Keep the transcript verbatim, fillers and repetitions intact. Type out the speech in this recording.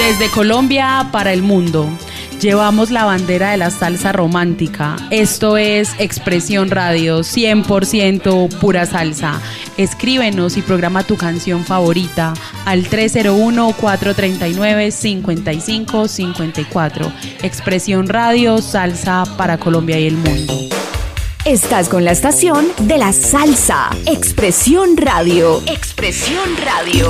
Desde Colombia para el mundo, llevamos la bandera de la salsa romántica. Esto es Expresión Radio, cien por ciento pura salsa. Escríbenos y programa tu canción favorita al tres cero uno, cuatro tres nueve, cinco cinco cinco cuatro. Expresión Radio, salsa para Colombia y el mundo. Estás con la estación de la salsa. Expresión Radio. Expresión Radio.